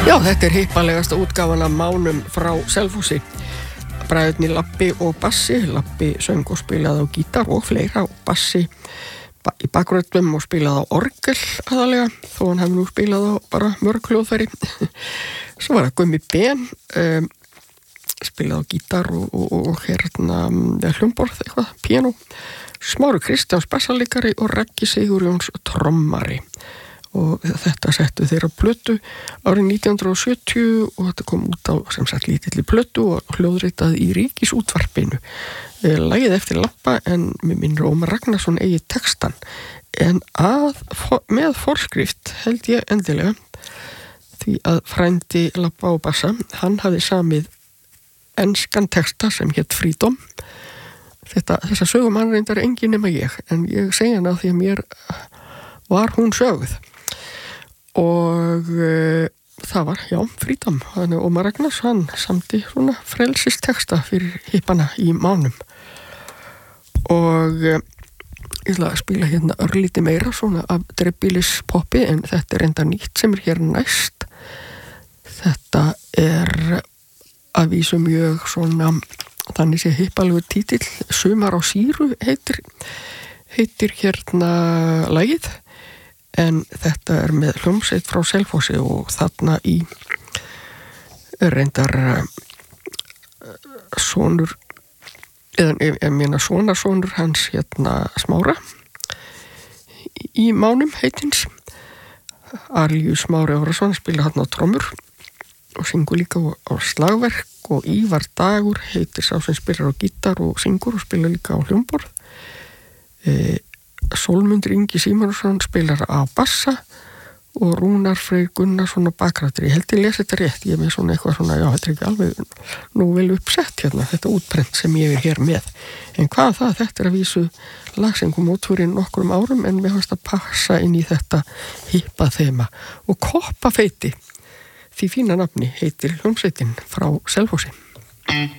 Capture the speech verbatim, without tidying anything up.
Já, þetta er hippalegasta útgáfan af Mánum frá Selfossi. Bræðurnir Labbi og Bassi. Labbi söng og spilaði á gítar og fleira, og Bassi í bakgröndum og spilaði á orgel aðalega, þó hann hefði nú spilað á bara mörg hljóðfæri. Svo var það Gummi Ben, um, spilaði á gítar og, og, og hérna hljómborð, eitthvað, piano. Smári Kristjáns bassalegari og Raggi Sigurjóns trommari. Og þetta settu þeirra plötu árið nítján hundruð sjötíu og þetta kom út á sem sagt lítilli plötu og hljóðritað í Ríkisútvarpinu. Lagið eftir Labba en með minnir Ómar Ragnarsson eigi textan, en að, með forskrift held ég endilega, því að frændi Labba og Bassa, hann hafði samið enskan texta sem hét Freedom. Þetta, þessa sögum hann reyndar engin nema ég, en ég segja hana því að mér var hún sögð. Og uh, það var, já, Freedom. Þannig að Ómar Ragnars, hann samdi svona frelsisteksta fyrir hippana í Mánum. Og uh, ég ætla að spila hérna örlítið meira svona af dreifbýlis poppi, en þetta er enda nýtt sem er hér næst. Þetta er að vísu mjög svona, þannig sé hippalegur títill, Sumar á síru heitir, heitir hérna lagið. En þetta er með hljómsveit frá Selfossi og þarna í reyndar uh, sonur, eða ég, ég meina sonarsonur hans hérna Smára í, í Mánum heitins. Arljus Smári Árnason spila hann á trommur og syngur líka á, á slagverk, og Ívar Dagur heitir sá sem spilar á gítar og syngur og spila líka á hljómborð. E, Sólmundur Ingi Símonarson spilar á bassa og Rúnar Freyr Gunnarsson á bakrættir. Ég held ég lesi þetta rétt, ég er með svona eitthvað svona, já, þetta er ekki alveg nú vel uppsett hérna, þetta útprent sem ég er hér með. En hvað það, þetta er að vísu lag sem kom út fyrir nokkrum árum, en mér fannst að passa inn í þetta hippa þema. Og Koppafeiti, því fína nafni, heitir hljómsveitin frá Selfossi.